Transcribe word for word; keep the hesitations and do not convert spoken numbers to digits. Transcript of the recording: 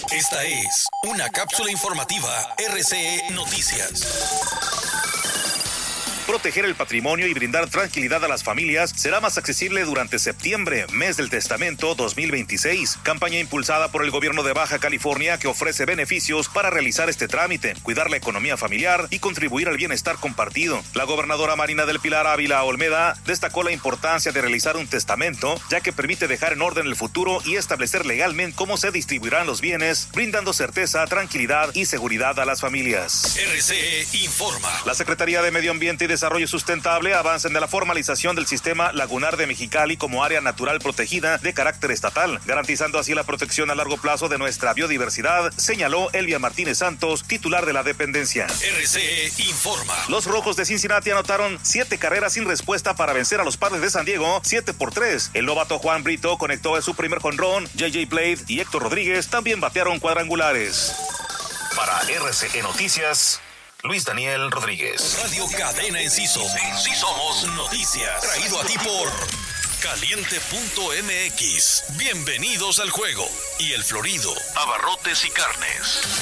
Esta es una cápsula informativa R C E Noticias. Proteger el patrimonio y brindar tranquilidad a las familias será más accesible durante septiembre, mes del testamento dos mil veintiséis. Campaña impulsada por el gobierno de Baja California que ofrece beneficios para realizar este trámite, cuidar la economía familiar y contribuir al bienestar compartido. La gobernadora Marina del Pilar Ávila Olmeda destacó la importancia de realizar un testamento, ya que permite dejar en orden el futuro y establecer legalmente cómo se distribuirán los bienes, brindando certeza, tranquilidad y seguridad a las familias. R C E informa. La Secretaría de Medio Ambiente y Desarrollo Sustentable avanza en la formalización del sistema lagunar de Mexicali como área natural protegida de carácter estatal, garantizando así la protección a largo plazo de nuestra biodiversidad, señaló Elvia Martínez Santos, titular de la dependencia. R C E informa. Los Rojos de Cincinnati anotaron siete carreras sin respuesta para vencer a los Padres de San Diego, siete por tres. El novato Juan Brito conectó en su primer jonrón, J J Blade y Héctor Rodríguez también batearon cuadrangulares. Para R C E Noticias, Luis Daniel Rodríguez. Radio Cadena Enciso. En sí somos noticias. Traído a ti por Caliente punto M X. Bienvenidos al juego. Y El Florido. Abarrotes y carnes.